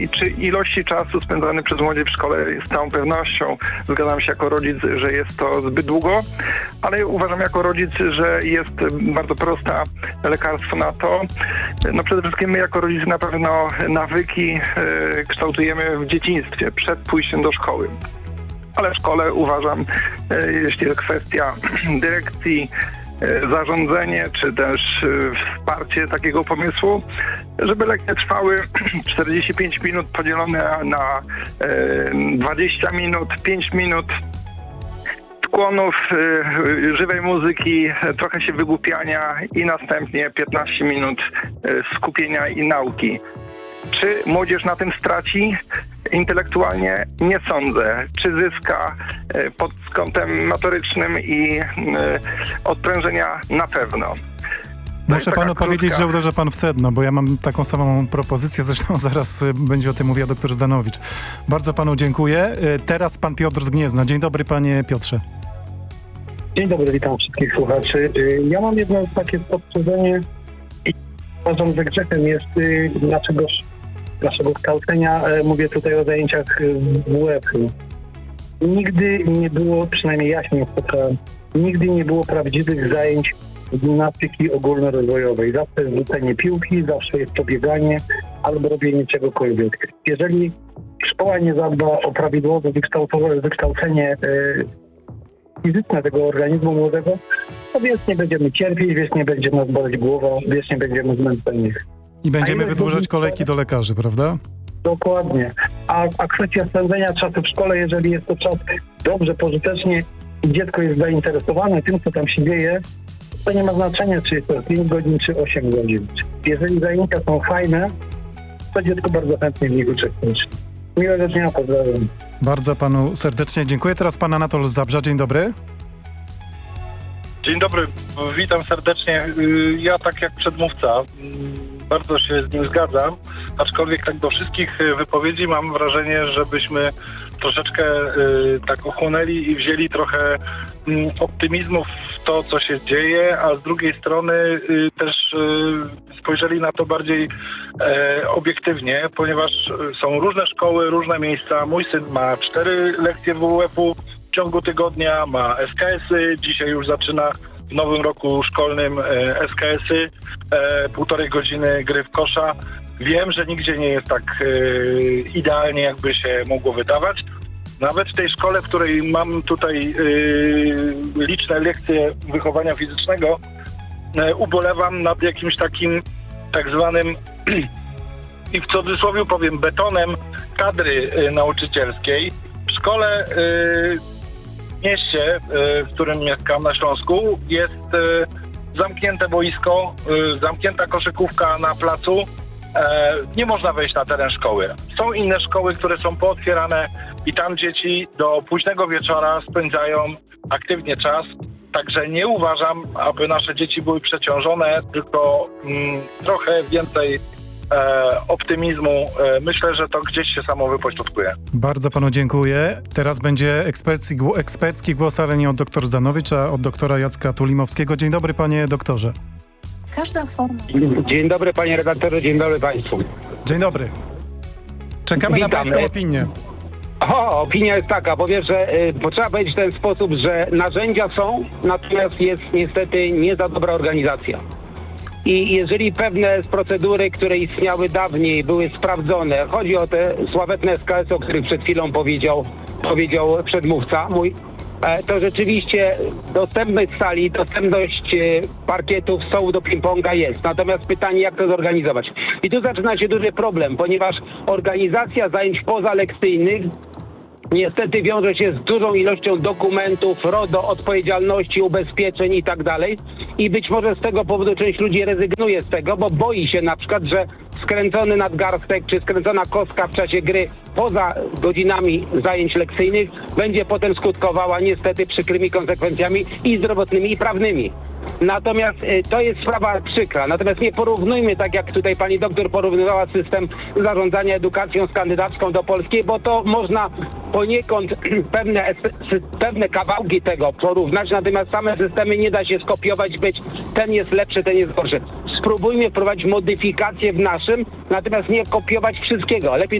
czy ilości czasu spędzany przez młodzież w szkole z całą pewnością zgadzam się jako rodzic, że jest to zbyt długo, ale uważam jako rodzic, że jest bardzo proste lekarstwo na to. No przede wszystkim my jako rodzice na pewno nawyki kształtujemy w dzieciństwie, przed pójściem do szkoły. Ale w szkole uważam, jeśli jest kwestia dyrekcji, zarządzenie, czy też wsparcie takiego pomysłu, żeby lekcje trwały 45 minut podzielone na 20 minut, 5 minut skłonów, żywej muzyki, trochę się wygłupiania i następnie 15 minut skupienia i nauki. Czy młodzież na tym straci? Intelektualnie nie sądzę. Czy zyska pod kątem motorycznym i odprężenia? Na pewno. Muszę panu powiedzieć, że uderza pan w sedno, bo ja mam taką samą propozycję, zresztą zaraz będzie o tym mówiła doktor Zdanowicz. Bardzo panu dziękuję. Teraz pan Piotr z Gniezna. Dzień dobry, panie Piotrze. Dzień dobry, witam wszystkich słuchaczy. Ja mam jedno takie spostrzeżenie i uważam, że grzechem jest naszego kształcenia. Mówię tutaj o zajęciach WF-u. Nigdy nie było, przynajmniej ja się nie spotkałem, nigdy nie było prawdziwych zajęć gimnastyki ogólnorozwojowej. Zawsze jest rzucenie piłki, zawsze jest pobieganie albo robienie czegokolwiek. Jeżeli szkoła nie zadba o prawidłowe wykształcenie fizyczne tego organizmu młodego, to wiecznie będziemy cierpieć, wiecznie będzie nas boleć głowa, wiecznie będziemy zmęczeni. I będziemy wydłużać kolejki do lekarzy, prawda? Dokładnie. A kwestia spędzenia czasu w szkole, jeżeli jest to czas dobrze, pożytecznie i dziecko jest zainteresowane tym, co tam się dzieje, to nie ma znaczenia, czy jest to 5 godzin, czy 8 godzin. Jeżeli zajęcia są fajne, to dziecko bardzo chętnie w nich uczestniczy. Miłego dnia, pozdrawiam. Bardzo panu serdecznie dziękuję. Teraz pan Anatol z Zabrza. Dzień dobry. Dzień dobry, witam serdecznie. Ja tak jak przedmówca, bardzo się z nim zgadzam, aczkolwiek tak do wszystkich wypowiedzi mam wrażenie, żebyśmy troszeczkę tak ochłonęli i wzięli trochę optymizmu w to, co się dzieje, a z drugiej strony też spojrzeli na to bardziej obiektywnie, ponieważ są różne szkoły, różne miejsca. Mój syn ma 4 lekcje WF-u w ciągu tygodnia, ma SKS-y, dzisiaj już zaczyna w nowym roku szkolnym SKS-y, 1,5 godziny gry w kosza. Wiem, że nigdzie nie jest tak idealnie, jakby się mogło wydawać. Nawet w tej szkole, w której mam tutaj liczne lekcje wychowania fizycznego, ubolewam nad jakimś takim tak zwanym i w cudzysłowie powiem betonem kadry nauczycielskiej. W szkole w mieście, w którym mieszkam na Śląsku, jest zamknięte boisko, zamknięta koszykówka na placu. Nie można wejść na teren szkoły. Są inne szkoły, które są pootwierane i tam dzieci do późnego wieczora spędzają aktywnie czas. Także nie uważam, aby nasze dzieci były przeciążone, tylko trochę więcej optymizmu. Myślę, że to gdzieś się samo wypośrodkuje. Bardzo panu dziękuję. Teraz będzie ekspercki głos, ale nie od doktora Zdanowicz, a od doktora Jacka Tulimowskiego. Dzień dobry, panie doktorze. Każda forma. Dzień dobry, panie redaktorze, dzień dobry państwu. Dzień dobry. Czekamy na pańską opinię. Opinia jest taka, po pierwsze, trzeba powiedzieć w ten sposób, że narzędzia są, natomiast jest niestety nie za dobra organizacja. I jeżeli pewne z procedury, które istniały dawniej, były sprawdzone, chodzi o te sławetne SKS, o których przed chwilą powiedział przedmówca mój, to rzeczywiście dostępność sali, dostępność parkietów, stołu do ping-ponga jest. Natomiast pytanie, jak to zorganizować? I tu zaczyna się duży problem, ponieważ organizacja zajęć pozalekcyjnych niestety wiąże się z dużą ilością dokumentów, RODO, odpowiedzialności, ubezpieczeń i tak dalej. I być może z tego powodu część ludzi rezygnuje z tego, bo boi się na przykład, że skręcony nadgarstek czy skręcona kostka w czasie gry poza godzinami zajęć lekcyjnych będzie potem skutkowała niestety przykrymi konsekwencjami i zdrowotnymi, i prawnymi. Natomiast to jest sprawa przykra. Natomiast nie porównujmy, tak jak tutaj pani doktor porównywała system zarządzania edukacją skandynawską do polskiej, bo to można poniekąd pewne kawałki tego porównać, natomiast same systemy nie da się skopiować, być ten jest lepszy, ten jest gorszy. Spróbujmy wprowadzić modyfikacje w naszym, natomiast nie kopiować wszystkiego. Lepiej